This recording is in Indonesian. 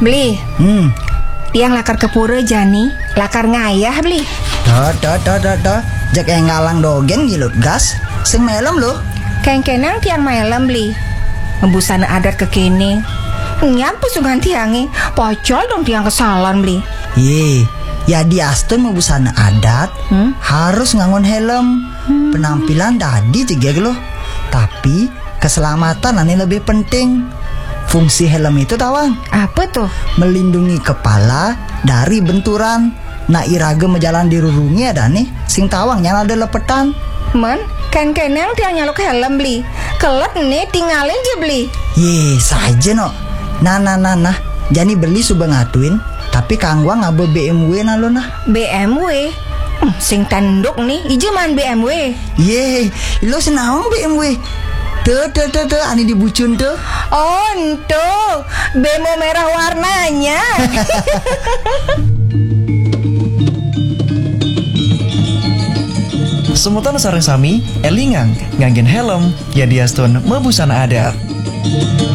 Beli. Tiang lakar kepura jani, lakar ngayah beli. Dah. Jak ngalang dogen gilut gas. Sing melem lo. Keng-kenang tiang malam beli. Membusana adat kekini. Nyampe sungan tiangi, pocol dong tiang kesalahan beli. Ya di Aston mau busana adat harus ngangon helm. Penampilan tadi cegek loh. Tapi keselamatan ini lebih penting. Fungsi helm itu tawang Apa tuh? melindungi kepala dari benturan. Nah iraga menjalan dirurungi ada nih sing tawang yang ada lepetan. Men, keng-kenang tiang nyaluk helm beli. Kelet nih tinggalin aja beli. Saja no. Nah Jani beli sudah ngatuin. Tapi kangwa ngabe BMW nalo nah. BMW? Sing tanduk nih, ijo man BMW. Lo senang BMW. Tuh, ani dibucun tuh. Oh, entuh. Bemo merah warnanya. Semutan sareng sami, elingang nganggen helm, ya diaston mebusana adat.